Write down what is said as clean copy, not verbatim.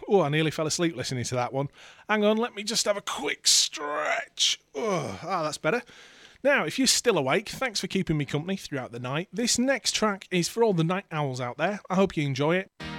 Oh, I nearly fell asleep listening to that one. Hang on, let me just have a quick stretch. That's better. Now, if you're still awake, thanks for keeping me company throughout the night. This next track is for all the night owls out there. I hope you enjoy it.